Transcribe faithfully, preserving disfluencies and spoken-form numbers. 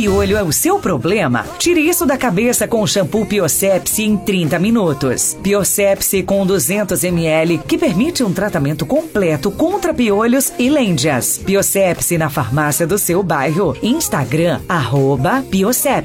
Piolho é o seu problema? Tire isso da cabeça com o shampoo Biossepsi em trinta minutos. Biossepsi com duzentos mililitros, que permite um tratamento completo contra piolhos e lêndias. Biossepsi na farmácia do seu bairro. Instagram, arroba Biossepsi.